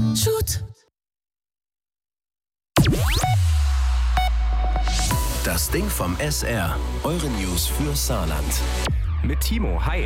Shoot. Das Ding vom SR. Eure News für Saarland. Mit Timo, hi.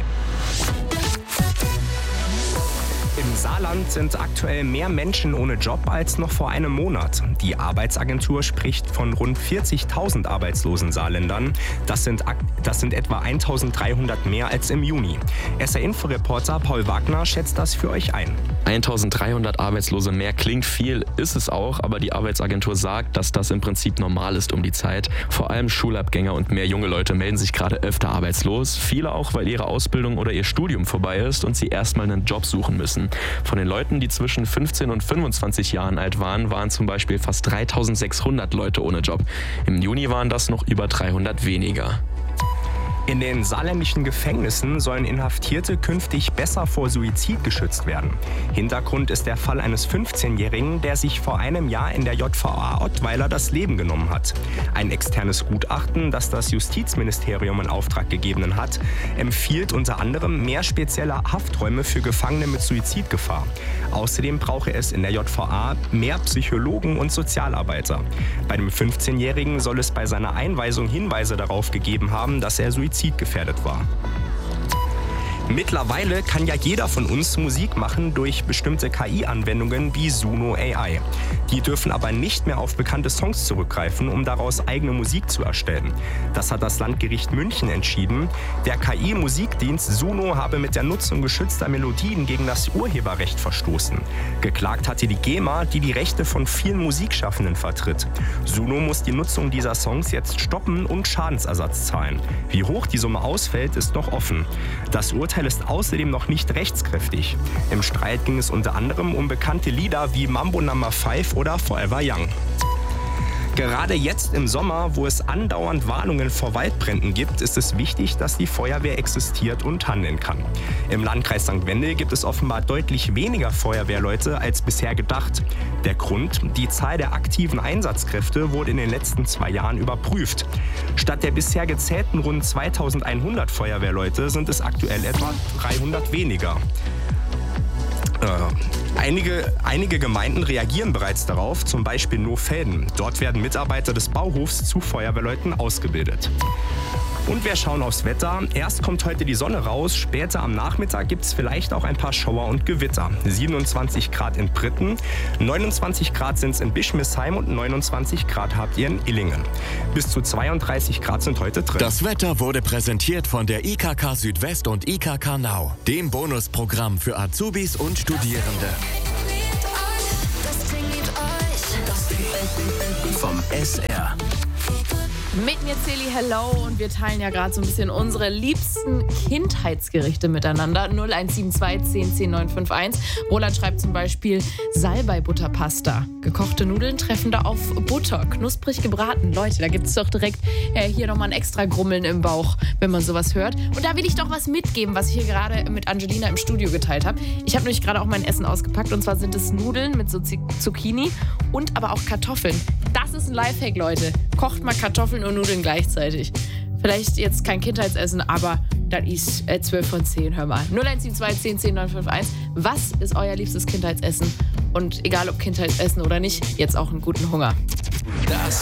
Im Saarland sind aktuell mehr Menschen ohne Job als noch vor einem Monat. Die Arbeitsagentur spricht von rund 40.000 arbeitslosen Saarländern. Das sind etwa 1.300 mehr als im Juni. SR-Info-Reporter Paul Wagner schätzt das für euch ein. 1.300 Arbeitslose mehr klingt viel, ist es auch, aber die Arbeitsagentur sagt, dass das im Prinzip normal ist um die Zeit. Vor allem Schulabgänger und mehr junge Leute melden sich gerade öfter arbeitslos. Viele auch, weil ihre Ausbildung oder ihr Studium vorbei ist und sie erstmal einen Job suchen müssen. Von den Leuten, die zwischen 15 und 25 Jahren alt waren zum Beispiel fast 3.600 Leute ohne Job. Im Juni waren das noch über 300 weniger. In den saarländischen Gefängnissen sollen Inhaftierte künftig besser vor Suizid geschützt werden. Hintergrund ist der Fall eines 15-Jährigen, der sich vor einem Jahr in der JVA Ottweiler das Leben genommen hat. Ein externes Gutachten, das das Justizministerium in Auftrag gegeben hat, empfiehlt unter anderem mehr spezielle Hafträume für Gefangene mit Suizidgefahr. Außerdem brauche es in der JVA mehr Psychologen und Sozialarbeiter. Bei dem 15-Jährigen soll es bei seiner Einweisung Hinweise darauf gegeben haben, dass er suizidgefährdet war. Mittlerweile kann ja jeder von uns Musik machen durch bestimmte KI-Anwendungen wie Suno AI. Die dürfen aber nicht mehr auf bekannte Songs zurückgreifen, um daraus eigene Musik zu erstellen. Das hat das Landgericht München entschieden. Der KI-Musikdienst Suno habe mit der Nutzung geschützter Melodien gegen das Urheberrecht verstoßen. Geklagt hatte die GEMA, die die Rechte von vielen Musikschaffenden vertritt. Suno muss die Nutzung dieser Songs jetzt stoppen und Schadensersatz zahlen. Wie hoch die Summe ausfällt, ist noch offen. Das Urteil ist außerdem noch nicht rechtskräftig. Im Streit ging es unter anderem um bekannte Lieder wie Mambo No. 5 oder Forever Young. Gerade jetzt im Sommer, wo es andauernd Warnungen vor Waldbränden gibt, ist es wichtig, dass die Feuerwehr existiert und handeln kann. Im Landkreis St. Wendel gibt es offenbar deutlich weniger Feuerwehrleute als bisher gedacht. Der Grund: die Zahl der aktiven Einsatzkräfte wurde in den letzten 2 Jahren überprüft. Statt der bisher gezählten rund 2.100 Feuerwehrleute sind es aktuell etwa 300 weniger. Einige Gemeinden reagieren bereits darauf, zum Beispiel Nohfelden. Dort werden Mitarbeiter des Bauhofs zu Feuerwehrleuten ausgebildet. Und wir schauen aufs Wetter. Erst kommt heute die Sonne raus, später am Nachmittag gibt es vielleicht auch ein paar Schauer und Gewitter. 27 Grad in Britten, 29 Grad sind es in Bischmisheim und 29 Grad habt ihr in Illingen. Bis zu 32 Grad sind heute drin. Das Wetter wurde präsentiert von der IKK Südwest und IKK Now, dem Bonusprogramm für Azubis und Studierende. Vom SR. Mit mir Celi, hello, und wir teilen ja gerade so ein bisschen unsere liebsten Kindheitsgerichte miteinander. 0172 10 10 951. Roland schreibt zum Beispiel Salbei-Butterpasta. Gekochte Nudeln treffen da auf Butter, knusprig gebraten. Leute, da gibt es doch direkt hier nochmal ein extra Grummeln im Bauch, wenn man sowas hört. Und da will ich doch was mitgeben, was ich hier gerade mit Angelina im Studio geteilt habe. Ich habe nämlich gerade auch mein Essen ausgepackt, und zwar sind es Nudeln mit so Zucchini und aber auch Kartoffeln. Das ist ein Lifehack, Leute. Kocht mal Kartoffeln und Nudeln gleichzeitig. Vielleicht jetzt kein Kindheitsessen, aber das ist 12 von 10, hör mal. 0172 10 10 951. Was ist euer liebstes Kindheitsessen? Und egal ob Kindheitsessen oder nicht, jetzt auch einen guten Hunger. Das